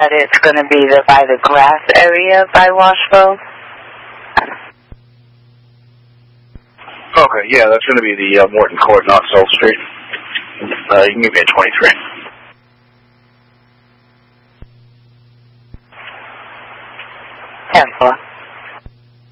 it's going to be by the grass area by Washville. Okay, yeah, that's going to be the Morton Court, not South Street. You can give me a 23. 10-4.